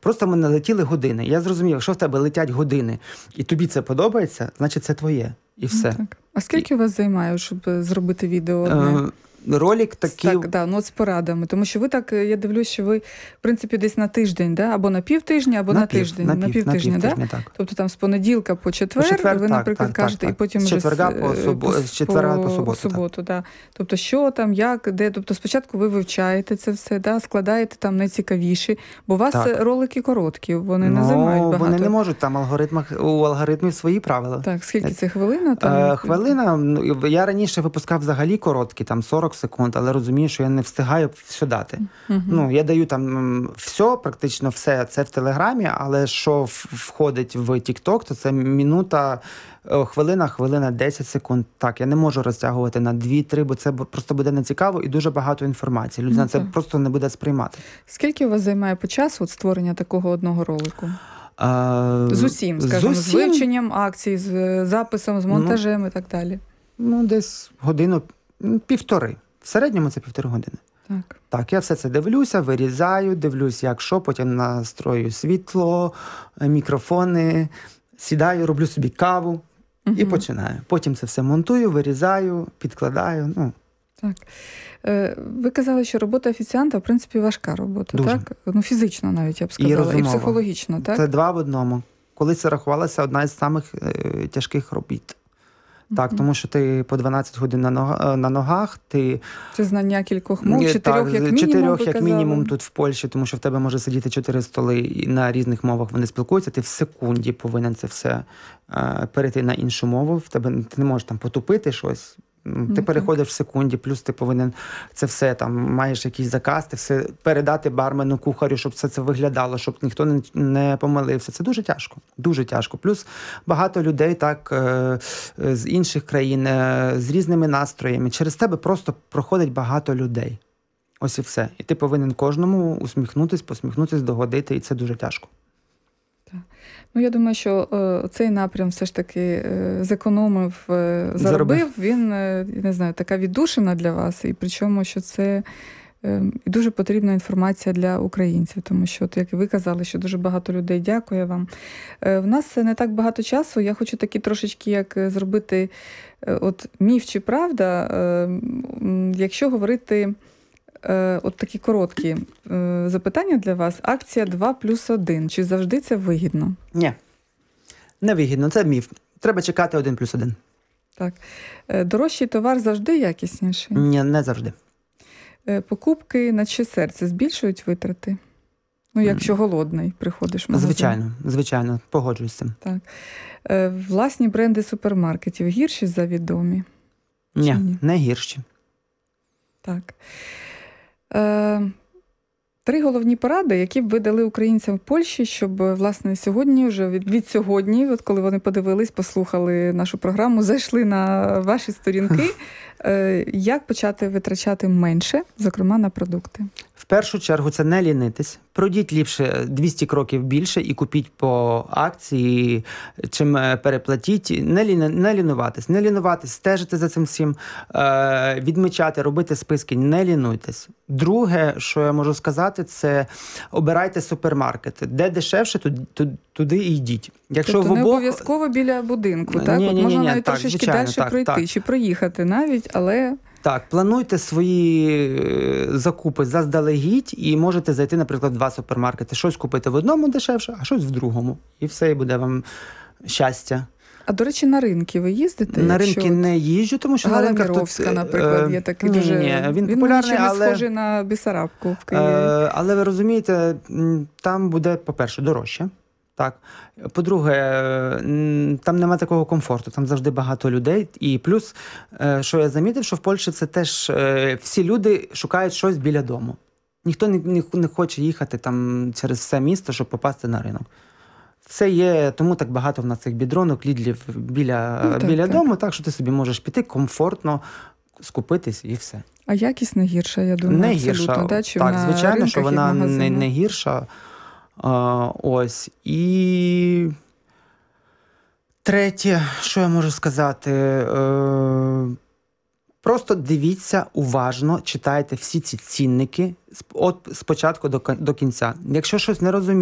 Просто в мене летіли години. Я зрозумів, якщо в тебе летять години, і тобі це подобається, значить це твоє. І все. Так. А скільки у вас займає, щоб зробити відео одне? Ролик такий... Так, да, от з порадами. Тому що ви так, я дивлюсь, що ви, в принципі, десь на тиждень, да? Або на півтижня, або на тиждень. На півтижня, да? Так. Тобто там з понеділка по четвер, ви, наприклад, кажете, і потім з четверга по суботу. Да. Тобто що там, як, де. Тобто спочатку ви вивчаєте це все, да? Складаєте там найцікавіші, бо у вас ролики короткі, вони не займають багато. Вони не можуть, там у алгоритмів свої правила. Так, скільки це хвилина? Хвилина, я раніше випускав взагалі короткі, там 40 секунд, але розумію, що я не встигаю все дати. Я даю там все, практично все, це в Телеграмі, але що входить в TikTok, то це хвилина, 10 секунд. Так, я не можу розтягувати на 2-3, бо це просто буде нецікаво і дуже багато інформації. Людина це просто не буде сприймати. Скільки у вас займає по часу створення такого одного ролику? З усім, скажімо, з вивченням акцій, з записом, з монтажем і так далі? Десь годину, півтори. В середньому це 1,5 години. Так, я все це дивлюся, вирізаю, дивлюсь, як що, потім настрою світло, мікрофони, сідаю, роблю собі каву і починаю. Потім це все монтую, вирізаю, підкладаю. Так. Ви казали, що робота офіціанта, в принципі, важка робота, дуже. Так? Фізично навіть, я б сказала, і психологічно, так? Це 2 в одному. Колись це рахувалася одна із самих тяжких робіт. Так, тому що ти по 12 годин на ногах, Це знання кількох мов, 4 як мінімум, 4 як мінімум тут в Польщі, тому що в тебе може сидіти 4 столи і на різних мовах вони спілкуються, ти в секунді повинен це все перейти на іншу мову, ти не можеш там потупити щось. Ти переходиш в секунді, плюс ти повинен це все, там, маєш якийсь заказ, ти все передати бармену, кухарю, щоб все це виглядало, щоб ніхто не помилився. Це дуже тяжко, дуже тяжко. Плюс багато людей так з інших країн, з різними настроями. Через тебе просто проходить багато людей. Ось і все. І ти повинен кожному посміхнутись, догодити, і це дуже тяжко. Я думаю, що цей напрям все ж таки зекономив, заробив. Він, не знаю, така віддушина для вас. І причому, що це дуже потрібна інформація для українців. Тому що, як ви казали, що дуже багато людей дякує вам. В нас не так багато часу. Я хочу такі трошечки, як зробити міф чи правда, якщо говорити... От такі короткі запитання для вас. Акція 2+1. Чи завжди це вигідно? Ні. Не вигідно. Це міф. Треба чекати 1+1. Так. Дорожчий товар завжди якісніший? Ні, не завжди. Покупки на чиє серце збільшують витрати? Якщо голодний приходиш в магазин. Звичайно. Погоджуюсь з цим. Так. Власні бренди супермаркетів гірші за відомі? Ні, не гірші. Так. 3 головні поради, які б ви дали українцям в Польщі, щоб, власне, сьогодні, вже від сьогодні, коли вони подивились, послухали нашу програму, зайшли на ваші сторінки, як почати витрачати менше, зокрема, на продукти? В першу чергу це не лінитись. Пройдіть ліпше 200 кроків більше і купіть по акції, чим переплатіть. Не лінуватись, стежити за цим всім, відмічати, робити списки, не лінуйтесь. Друге, що я можу сказати, це обирайте супермаркети. Де дешевше, туди і йдіть. Тобто не обов'язково біля будинку, так? Можна навіть трошечки далі пройти, чи проїхати навіть, але... Так, плануйте свої закупи заздалегідь і можете зайти, наприклад, в 2 супермаркети. Щось купити в одному дешевше, а щось в другому. І все, і буде вам щастя. А, до речі, на ринки ви їздите? На ринки не їжджу, тому що на ринках тут... наприклад, є такий дуже... Він популярний, але... Він схожий на Бісарабку в Києві. Але ви розумієте, там буде, по-перше, дорожче. Так. По-друге, там нема такого комфорту, там завжди багато людей. І плюс, що я замітив, що в Польщі це теж всі люди шукають щось біля дому. Ніхто не хоче їхати там через все місто, щоб попасти на ринок. Це є, тому так багато в нас цих бідронок, лідлів біля дому, так що ти собі можеш піти комфортно, скупитись і все. А якість не гірша, я думаю, не абсолютно. Гірша. Да? Так, звичайно, що вона не гірша. Ось. І третє, що я можу сказати, просто дивіться уважно, читайте всі ці цінники від спочатку до кінця. Якщо щось не розумієте,